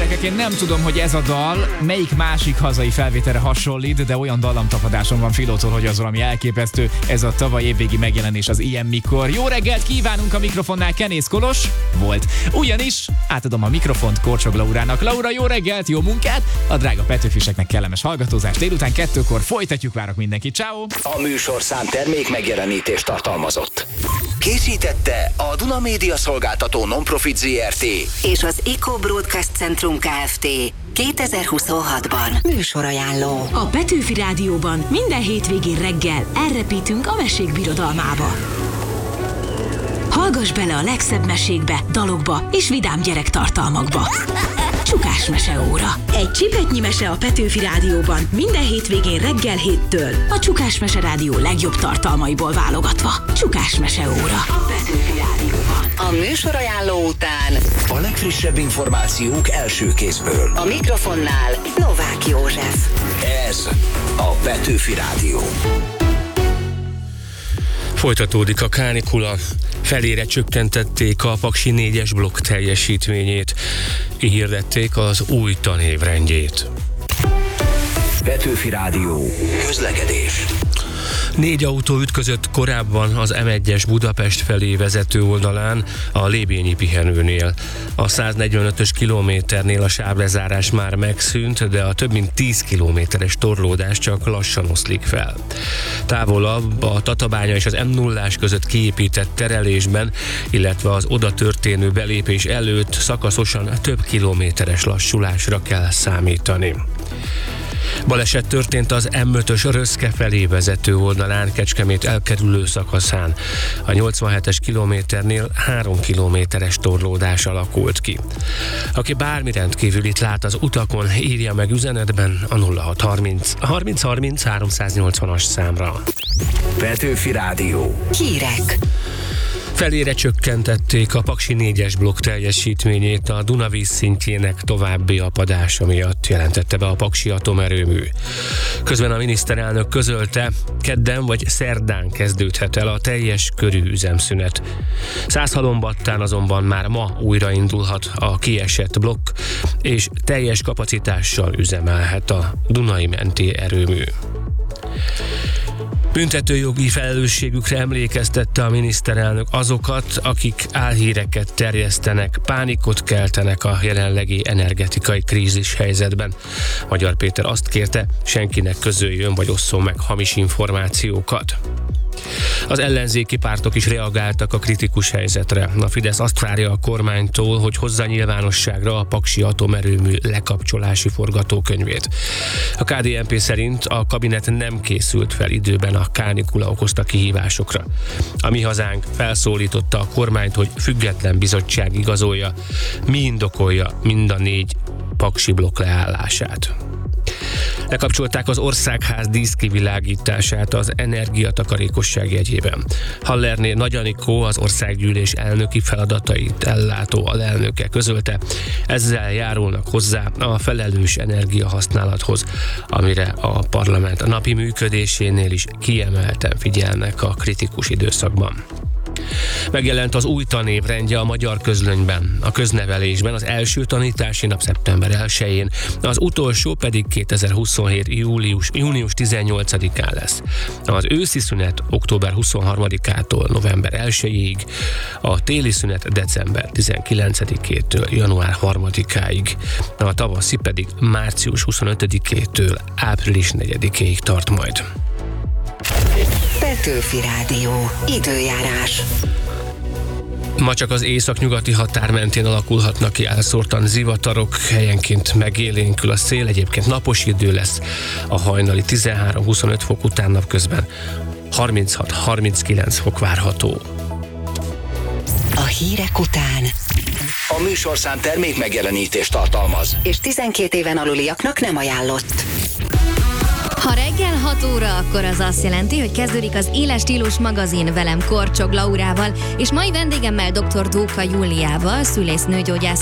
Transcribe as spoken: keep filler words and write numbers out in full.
gyerekek, én nem tudom, hogy ez a dal melyik másik hazai felvételre hasonlít, de olyan dallamtapadásom van Filótól, hogy az valami elképesztő. Ez a tavaly évvégi megjelenés az Ilyen mikor. Jó reggelt kívánunk a mikrofonnál, Kenész Kolos volt. Ugyanis átadom a mikrofont Korcsog Laurának. Laura, jó reggelt, jó munkát! A drága petőfiseknek kellemes hallgatózást. Délután kettőkor folytatjuk, várok mindenkit. Ciao. A műsorszám termék megjelenítést tartalmazott. Készítette a Duna Média Szolgáltató Non-Profit zé er té és az Eco Broadcast Centrum Kft. kétezer-huszonhatban műsorajánló. A Petőfi Rádióban minden hétvégén reggel elrepítünk a mesék birodalmába. Hallgass bele a legszebb mesékbe, dalokba és vidám gyerektartalmakba. Csukás meseóra. Egy csipetnyi mese a Petőfi Rádióban minden hétvégén reggel héttől. A Csukás Mese Rádió legjobb tartalmaiból válogatva. Csukás meseóra. A Petőfi Rádióban. A műsorajánló után a legfrissebb információk első kézből. a mikrofonnál Novák József. Ez a Petőfi Rádió. Folytatódik a kánikula. Felére csökkentették a Paksi négyes blokk teljesítményét. Így hirdették az új tanévrendjét. Petőfi Rádió. Közlekedés. Négy autó ütközött korábban az em egyes Budapest felé vezető oldalán a Lébényi pihenőnél. A száznegyvenötös kilométernél a sávlezárás már megszűnt, de a több mint tíz kilométeres torlódás csak lassan oszlik fel. Távolabb a Tatabánya és az em nullás között kiépített terelésben, illetve az oda történő belépés előtt szakaszosan több kilométeres lassulásra kell számítani. Baleset történt az em ötös Röszke felé vezető oldalán, Kecskemét elkerülő szakaszán. A nyolcvanhetes kilométernél három kilométeres torlódás alakult ki. Aki bármi rendkívülit lát az utakon, írja meg üzenetben a nulla hat harminc harminc harminc háromszáznyolcvanas számra. Petőfi Rádió. Hírek. Felére csökkentették a Paksi négyes blokk teljesítményét a Duna vízszintjének további apadása miatt, jelentette be a Paksi atomerőmű. Közben a miniszterelnök közölte, kedden vagy szerdán kezdődhet el a teljes körű üzemszünet. Százhalombattán azonban már ma újraindulhat a kiesett blokk, és teljes kapacitással üzemelhet a Dunai menti erőmű. Büntetőjogi felelősségükre emlékeztette a miniszterelnök azokat, akik álhíreket terjesztenek, pánikot keltenek a jelenlegi energetikai krízis helyzetben. Magyar Péter azt kérte, senkinek közöljön vagy osszon meg hamis információkat. Az ellenzéki pártok is reagáltak a kritikus helyzetre. A Fidesz azt várja a kormánytól, hogy hozza nyilvánosságra a Paksi atomerőmű lekapcsolási forgatókönyvét. A ká dé en pé szerint a kabinet nem készült fel időben a kánikula okozta kihívásokra. A Mi Hazánk felszólította a kormányt, hogy független bizottság igazolja, mi indokolja mind a négy paksi blokk leállását. Lekapcsolták az országház díszkivilágítását az energiatakarékosság jegyében. Hallerné Nagy Anikó, az országgyűlés elnöki feladatait ellátó alelnöke közölte, ezzel járulnak hozzá a felelős energiahasználathoz, amire a parlament napi működésénél is kiemelten figyelnek a kritikus időszakban. Megjelent az új tanévrendje a Magyar Közlönyben. A köznevelésben az első tanítási nap szeptember elsején, az utolsó pedig kétezer-huszonhét. július, június tizennyolcadikán lesz. Az őszi szünet október huszonharmadikától november elsejéig, a téli szünet december tizenkilencedikétől január harmadikáig, a tavaszi pedig március huszonötödikétől április negyedikéig tart majd. Petőfi Rádió. Időjárás. Ma csak az északnyugati határ mentén alakulhatnak ki elszórtan zivatarok, helyenként megélénkül a szél, egyébként napos idő lesz, a hajnali tizenhárom-huszonöt fok után napközben harminchat-harminckilenc fok várható. A hírek után A műsorszám termék megjelenítést tartalmaz, és tizenkét éven aluliaknak nem ajánlott. Ha reggel hat óra, akkor az azt jelenti, hogy kezdődik az Éles Stílus magazin velem Korcsog Laurával, és mai vendégemmel dr. Dóka Júliával, szülésznőgyógyász